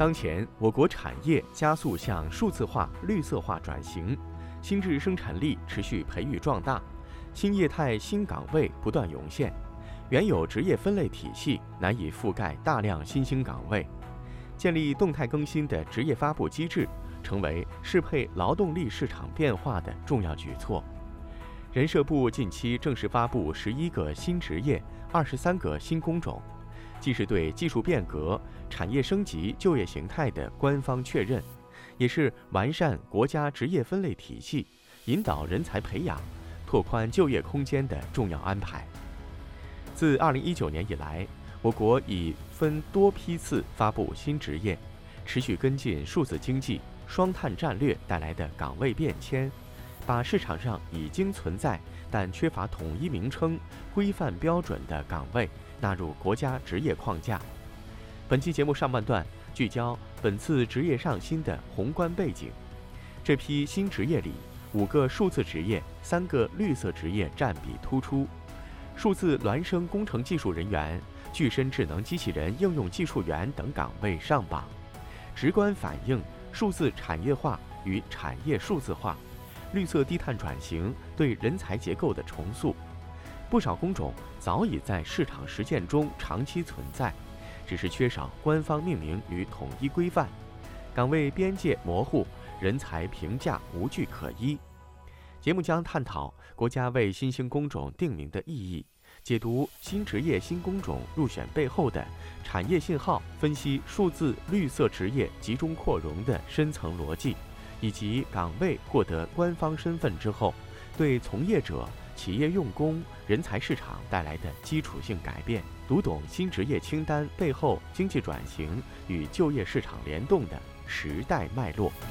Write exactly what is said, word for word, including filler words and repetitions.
当前，我国产业加速向数字化、绿色化转型，新质生产力持续培育壮大，新业态、新岗位不断涌现，原有职业分类体系难以覆盖大量新兴岗位。建立动态更新的职业发布机制，成为适配劳动力市场变化的重要举措。人社部近期正式发布十一个新职业、二十三个新工种，既是对技术变革、产业升级、就业形态的官方确认，也是完善国家职业分类体系、引导人才培养、拓宽就业空间的重要安排。自二零一九年以来，我国已分多批次发布新职业，持续跟进数字经济、双碳战略带来的岗位变迁，把市场上已经存在但缺乏统一名称、规范标准的岗位纳入国家职业框架。本期节目上半段聚焦本次职业上新的宏观背景。这批新职业里，五个数字职业、三个绿色职业占比突出。数字孪生工程技术人员、具身智能机器人应用技术员等岗位上榜，直观反映数字产业化与产业数字化、绿色低碳转型对人才结构的重塑。不少工种早已在市场实践中长期存在，只是缺少官方命名与统一规范，岗位边界模糊，人才评价无据可依。节目将探讨国家为新兴工种定名的意义，解读新职业新工种入选背后的产业信号，分析数字绿色职业集中扩容的深层逻辑，以及岗位获得官方身份之后对从业者、企业用工、人才市场带来的基础性改变，读懂新职业清单背后经济转型与就业市场联动的时代脉络。